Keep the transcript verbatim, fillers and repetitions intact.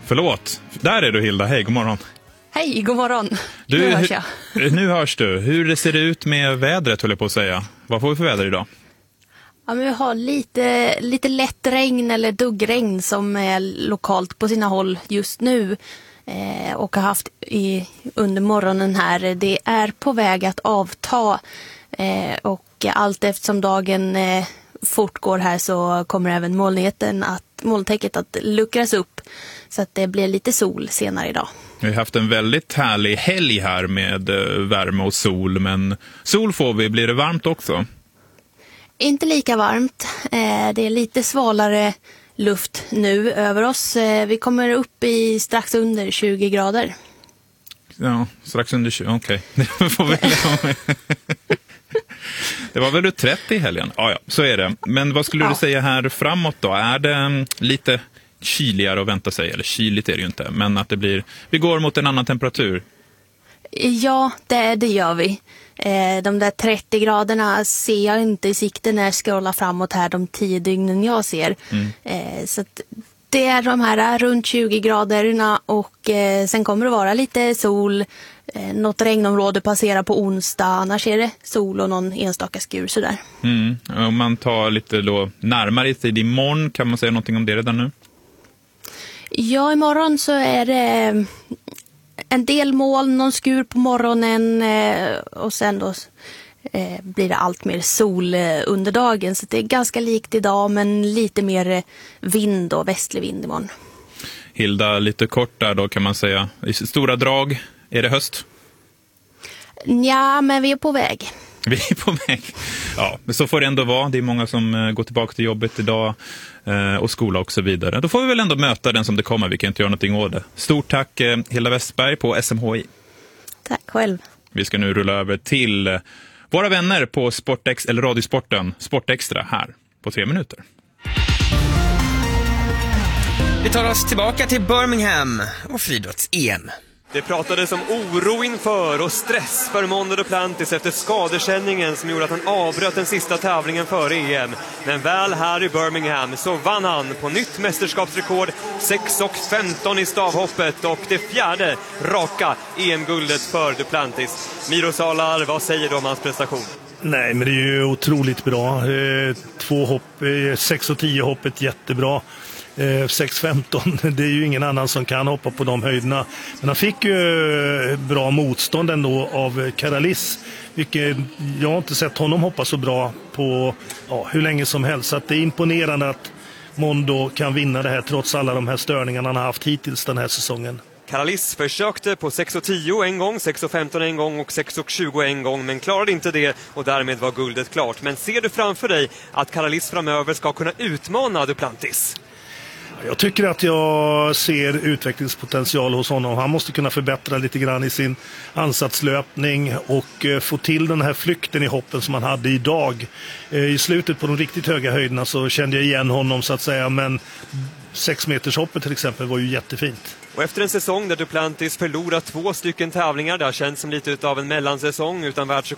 Förlåt, där är du Hilda, hej, god morgon. Hej, god morgon. Du, nu hörs jag. Hur, nu hörs du. Hur ser det ut med vädret, höll jag på att säga? Vad får vi för väder idag? Ja, men vi har lite, lite lätt regn eller duggregn som är lokalt på sina håll just nu. Eh, och har haft i, under morgonen här. Det är på väg att avta. Eh, och allt eftersom dagen eh, fortgår här så kommer även molnigheten att, molntäcket att luckras upp. Så att det blir lite sol senare idag. Vi har haft en väldigt härlig helg här med värme och sol, men sol får vi. Blir det varmt också? Inte lika varmt. Det är lite svalare luft nu över oss. Vi kommer upp i strax under tjugo grader. Ja, strax under tjugo, okej. Okay. Det var väl du trettio i helgen? Ja, ja, så är det. Men vad skulle ja. du säga här framåt då? Är det lite kyligare att vänta sig? Eller kyligt är det ju inte, men att det blir... Vi går mot en annan temperatur. Ja, det, det gör vi. De där trettio graderna ser jag inte i sikte när jag scrollar framåt här de tio dygnen jag ser. Mm. Så att det är de här runt tjugo graderna och sen kommer det vara lite sol. Något regnområde passerar på onsdag, annars är det sol och någon enstaka skur sådär. Mm. Om man tar lite då närmare tid imorgon, kan man säga någonting om det redan nu? Ja, imorgon så är det en del moln, någon skur på morgonen och sen då blir det allt mer sol under dagen. Så det är ganska likt idag, men lite mer vind och västlig vind imorgon. Hilda, lite kort där då kan man säga. I stora drag, är det höst? Ja, men vi är på väg. Vi är på väg. Ja, men så får det ändå vara. Det är många som går tillbaka till jobbet idag och skola och så vidare. Då får vi väl ändå möta den som det kommer. Vi kan inte göra någonting åt det. Stort tack Hilda Westberg på S M H I. Tack själv. Vi ska nu rulla över till våra vänner på Sportex, eller Radiosporten Sportextra här på tre minuter. Vi tar oss tillbaka till Birmingham och friidrotts-E M. Det pratades om oro inför och stress för Mondo Duplantis efter skadekänningen som gjorde att han avbröt den sista tävlingen före E M. Men väl här i Birmingham så vann han på nytt mästerskapsrekord, sex och femton i stavhoppet och det fjärde raka E M-guldet för Duplantis. Miro Salar, vad säger du om hans prestation? Nej, men det är ju otroligt bra. Två hopp, sex och tio hoppet jättebra. sex femton, det är ju ingen annan som kan hoppa på de höjderna. Men han fick ju bra motstånd ändå av Karalis, vilket jag har inte sett honom hoppa så bra på ja, hur länge som helst. Så att det är imponerande att Mondo kan vinna det här trots alla de här störningarna han har haft hittills den här säsongen. Karalis försökte på sex och tio en gång, sex och femton en gång och sex och tjugo en gång, men klarade inte det och därmed var guldet klart. Men ser du framför dig att Karalis framöver ska kunna utmana Duplantis? Jag tycker att jag ser utvecklingspotential hos honom. Han måste kunna förbättra lite grann i sin ansatslöpning och få till den här flykten i hoppen som han hade idag. I slutet på de riktigt höga höjderna så kände jag igen honom så att säga, men sex meters hoppet till exempel var ju jättefint. Och efter en säsong där Duplantis förlorat två stycken tävlingar, det har känts som lite av en mellansäsong utan världsrekord